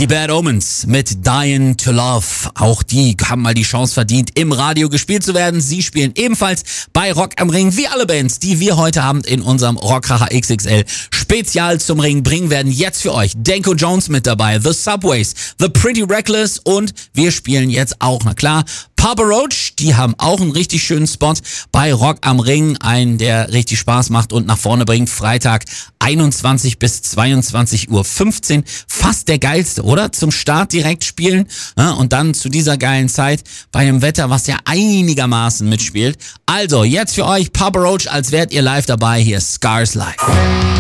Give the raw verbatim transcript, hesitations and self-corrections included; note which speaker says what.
Speaker 1: Die Bad Omens mit Dying to Love. Auch die haben mal die Chance verdient, im Radio gespielt zu werden. Sie spielen ebenfalls bei Rock am Ring, wie alle Bands, die wir heute Abend in unserem Rockkracher X X L Spezial zum Ring bringen werden. Jetzt für euch Danko Jones mit dabei, The Subways, The Pretty Reckless und wir spielen jetzt auch, na klar, Papa Roach, die haben auch einen richtig schönen Spot bei Rock am Ring, einen, der richtig Spaß macht und nach vorne bringt. Freitag einundzwanzig bis zweiundzwanzig Uhr fünfzehn. Fast der geilste, oder? Zum Start direkt spielen, ja, und dann zu dieser geilen Zeit bei dem Wetter, was ja einigermaßen mitspielt. Also, jetzt für euch Papa Roach, als wärt ihr live dabei. Hier Scars Live.